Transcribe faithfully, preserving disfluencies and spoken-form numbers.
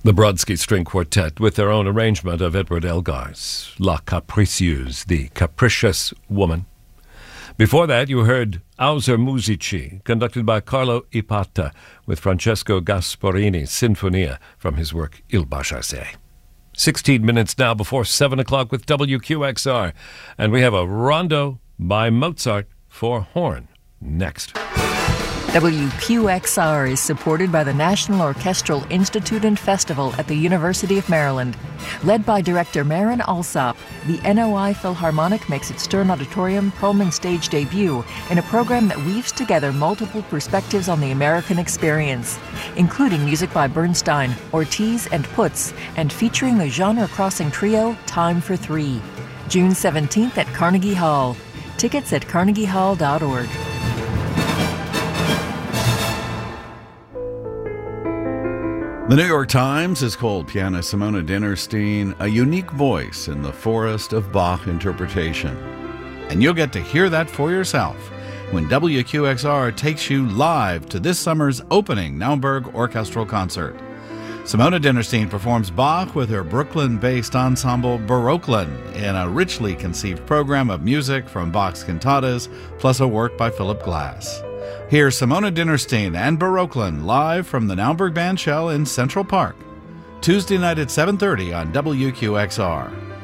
The Brodsky String Quartet with their own arrangement of Edward Elgar's La Capricieuse, the Capricious Woman. Before that, you heard Auser Musici, conducted by Carlo Ipata, with Francesco Gasparini Sinfonia from his work Il Bajazet. Sixteen minutes now before seven o'clock with W Q X R, and we have a rondo by Mozart for horn next. W Q X R is supported by the National Orchestral Institute and Festival at the University of Maryland. Led by director Marin Alsop, the N O I Philharmonic makes its Stern Auditorium Pullman stage debut in a program that weaves together multiple perspectives on the American experience, including music by Bernstein, Ortiz, and Putz, and featuring the genre-crossing trio Time for Three. June seventeenth at Carnegie Hall. Tickets at carnegie hall dot org. The New York Times has called pianist Simona Dinnerstein a unique voice in the forest of Bach interpretation. And you'll get to hear that for yourself when W Q X R takes you live to this summer's opening Naumburg Orchestral Concert. Simona Dinnerstein performs Bach with her Brooklyn-based ensemble Baroqueland in a richly conceived program of music from Bach's cantatas, plus a work by Philip Glass. Hear Simona Dinnerstein and Baroqueland live from the Naumburg Bandshell in Central Park, Tuesday night at seven thirty on W Q X R.